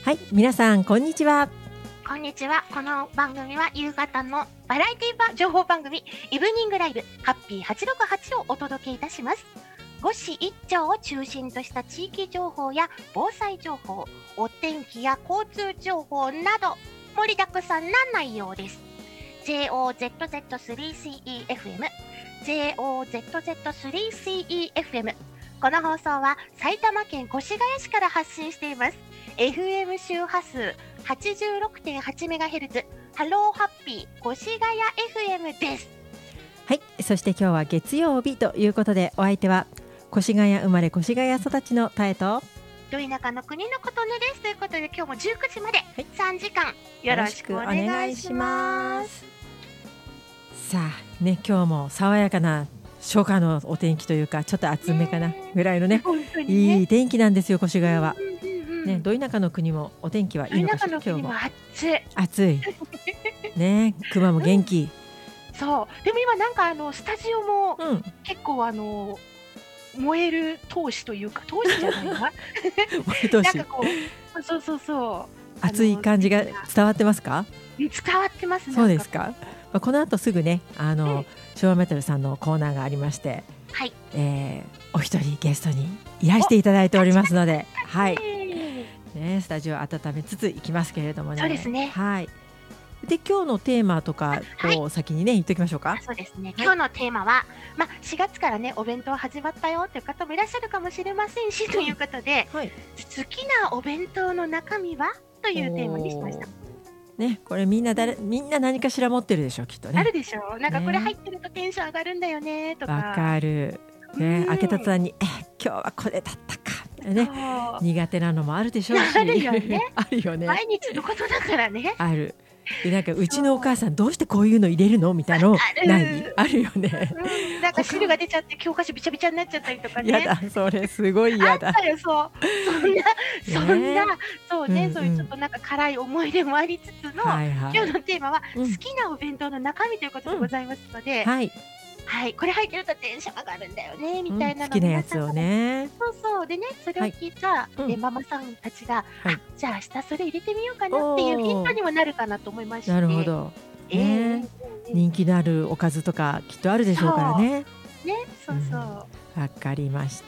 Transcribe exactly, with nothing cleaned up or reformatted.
はい、皆さんこんにちは。 こんにちは。この番組は夕方のバラエティば情報番組イブニングライブハッピーはちろくはちをお届けいたします。五市一町を中心とした地域情報や防災情報、お天気や交通情報など盛りだくさんな内容です。ジェイオーゼットゼットスリーシーイーエフエム ジェイオーゼットゼットスリーシーイーエフエム この放送は埼玉県越谷市から発信しています。エフエム 周波数 はちじゅうろくてんはちメガヘルツ ハローハッピー越谷 エフエム です。 はい、そして今日は月曜日ということで、お相手は越谷生まれ越谷育ちのタエとど田舎の国のことねです。ということで今日もじゅうくじまでさんじかんよろしくお願いします。 さあね、今日も爽やかな初夏のお天気というか、ちょっと暑めかなぐらいのね、 ねいい天気なんですよ越谷は。 うんうんうん、 ね、ど田舎の国もお天気はいいのかしら。 ど田舎の国も暑い暑いね、熊も元気、 うん、そうでも今なんかあのスタジオも結構あの、うん、燃える闘志というか闘志じゃないな燃え闘志なんかこうそうそうそう熱い感じが伝わってますか？ 伝わってますね。 そうですか。まあ、この後すぐね、あの、うん、昭和メタルさんのコーナーがありまして、 はい、 えー、お一人ゲストにいらしていただいておりますので、はい、ね、スタジオ温めつついきますけれどもね。 そうですね。 はい。で今日のテーマとかを先にね、はい、言っておきましょうか。 そうですね。今日のテーマは、まあ、しがつからねお弁当始まったよという方もいらっしゃるかもしれませんし、ということで、はい、好きなお弁当の中身はというテーマにしました。 ね、これみんな誰みんな何かしら持ってるでしょきっとね。 あるでしょ。なんかこれ入ってるとテンション上がるんだよねとか。 わかる。ね、開けた途端にえ今日はこれだったかね、苦手なのもあるでしょうし。 あるよね。 あるよね。 毎日のことだからね。 ある。でなんかうちのお母さんどうしてこういうの入れるのみたいなのないあるよね、 うん、なんか汁が出ちゃって教科書びちゃびちゃになっちゃったりとかね。 やだそれすごいやだ。 あったよそうそんなそんなそうね、うんうん、そういうちょっとなんか辛い思い出もありつつの、はいはい、今日のテーマは、うん、好きなお弁当の中身ということでございますので、うん、はいはい、これ入ってるとテンション上がるんだよねみたいなの、うん、 好きなやつをね。 そうそうでね、それを聞いた、はいうん、ママさんたちが、はい、あじゃあ明日それ入れてみようかなっていうヒントにもなるかなと思いまして。 なるほど、えーね、人気のあるおかずとかきっとあるでしょうからね。 ね、そうそう。 わ、うん、かりまし